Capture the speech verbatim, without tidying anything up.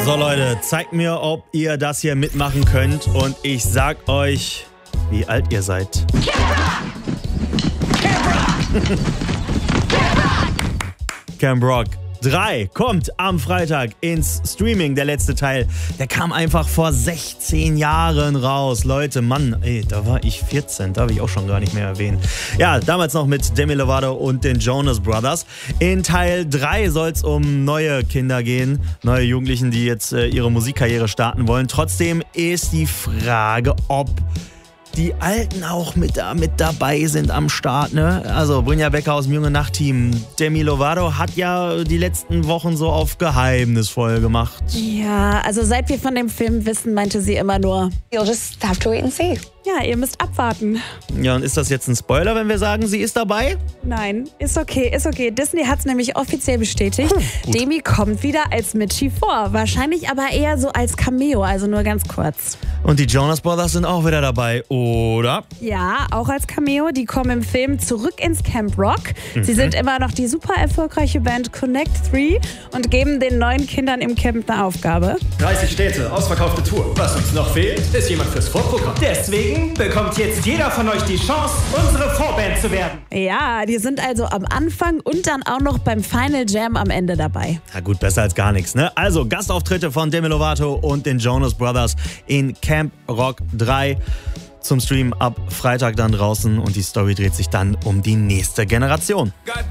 So Leute, zeigt mir, ob ihr das hier mitmachen könnt und ich sag euch, wie alt ihr seid. Camp Rock drei kommt am Freitag ins Streaming, der letzte Teil. Der kam einfach vor sechzehn Jahren raus. Leute, Mann, ey, da war ich vierzehn, darf ich auch schon gar nicht mehr erwähnen. Ja, damals noch mit Demi Lovato und den Jonas Brothers. In Teil drei soll es um neue Kinder gehen, neue Jugendlichen, die jetzt äh, ihre Musikkarriere starten wollen. Trotzdem ist die Frage, ob die Alten auch mit, da, mit dabei sind am Start, ne? Also Brynja Becker aus dem Junge Nacht-Team. Demi Lovato hat ja die letzten Wochen so auf geheimnisvoll gemacht. Ja, also seit wir von dem Film wissen, meinte sie immer nur, You'll just have to wait and see. Ja, ihr müsst abwarten. Ja, und ist das jetzt ein Spoiler, wenn wir sagen, sie ist dabei? Nein, ist okay, ist okay. Disney hat es nämlich offiziell bestätigt. Hm, Demi kommt wieder als Mitchie vor. Wahrscheinlich aber eher so als Cameo, also nur ganz kurz. Und die Jonas Brothers sind auch wieder dabei, oder? Ja, auch als Cameo. Die kommen im Film zurück ins Camp Rock. Mhm. Sie sind immer noch die super erfolgreiche Band Connect drei und geben den neuen Kindern im Camp eine Aufgabe. dreißig Städte, ausverkaufte Tour. Was uns noch fehlt, ist jemand fürs Vorprogramm. Deswegen bekommt jetzt jeder von euch die Chance, unsere Vorband zu werden. Ja, die sind also am Anfang und dann auch noch beim Final Jam am Ende dabei. Na gut, besser als gar nichts, ne? Also Gastauftritte von Demi Lovato und den Jonas Brothers in Camp Rock drei. Zum Stream ab Freitag dann draußen und die Story dreht sich dann um die nächste Generation.